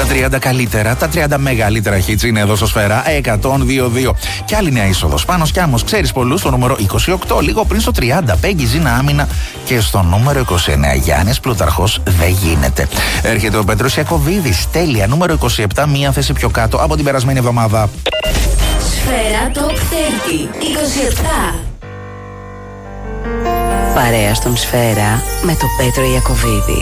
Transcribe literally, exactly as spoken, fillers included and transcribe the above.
τριάντα καλύτερα, τα τριάντα μεγαλύτερα hits είναι εδώ στο Σφαίρα εκατόν δύο κόμμα δύο. Και άλλη νέα είσοδος. Πάνος Κιάμος, ξέρεις πολλούς, στο νούμερο είκοσι οκτώ. Λίγο πριν στο τριάντα. Πέγγι Ζήνα Άμυνα. Και στο νούμερο είκοσι εννέα. Γιάννης Πλουταρχός, δεν γίνεται. Έρχεται ο Πέτρος Ιακωβίδης. Τέλεια. Νούμερο είκοσι επτά. Μία θέση πιο κάτω από την περασμένη εβδομάδα. Σφαίρα Top τριάντα. είκοσι επτά. Παρέα στον Σφαίρα με τον Πέτρο Ιακωβίδη.